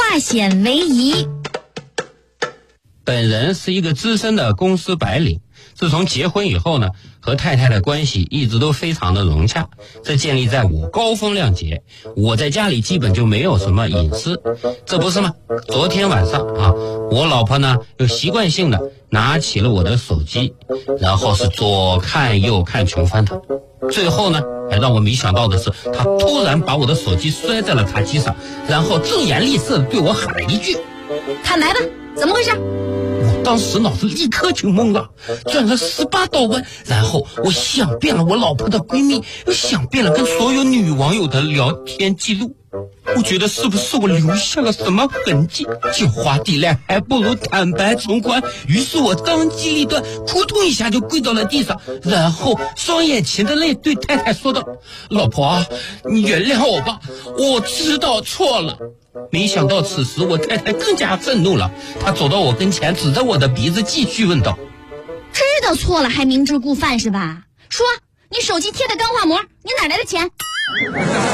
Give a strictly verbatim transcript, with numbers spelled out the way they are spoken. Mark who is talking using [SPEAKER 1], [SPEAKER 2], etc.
[SPEAKER 1] 化险为夷。
[SPEAKER 2] 本人是一个资深的公司白领，自从结婚以后呢，和太太的关系一直都非常的融洽，这建立在我高风亮节，我在家里基本就没有什么隐私，这不是吗？昨天晚上啊，我老婆呢又习惯性的拿起了我的手机，然后是左看右看穷翻腾，最后呢还让我没想到的是，她突然把我的手机摔在了茶几上，然后颐眼厉色的对我喊了一句：
[SPEAKER 1] 坦白吧，怎么回事？
[SPEAKER 2] 我当时脑子立刻就懵了，转了十八道弯，然后我想遍了我老婆的闺蜜，又想遍了跟所有女网友的聊天记录，我觉得是不是我留下了什么痕迹？狡猾地赖，还不如坦白从宽。于是我当机立断，扑通一下就跪到了地上，然后双眼噙着泪对太太说道：老婆啊，你原谅我吧，我知道错了。没想到此时我太太更加愤怒了，她走到我跟前，指着我的鼻子继续问道：
[SPEAKER 1] 知道错了还明知故犯是吧？说，你手机贴的钢化膜，你哪来的钱？